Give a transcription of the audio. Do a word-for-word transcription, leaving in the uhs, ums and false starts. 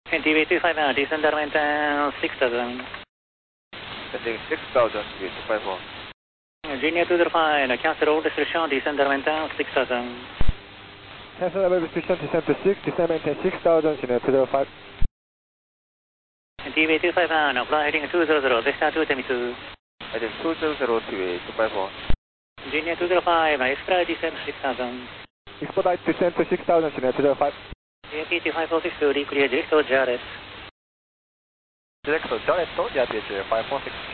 T V two five one, descend Darwin six thousand. Descending six thousand, T V two five one. Junior two zero five, cancel all restriction, descend Darwin six thousand. Cancel all restriction, descend to six, descend maintain six thousand, Junior two zero five. T V two five one, fly heading two zero zero, Vesta two Temisu. Heading two zero zero, T V two five one. Junior two zero five, expedite descend six thousand. Expedite descend to six thousand, Junior two zero five. A P two five four six, reclear direct to Jarrett. Direct to Jarrett, J P H five four six.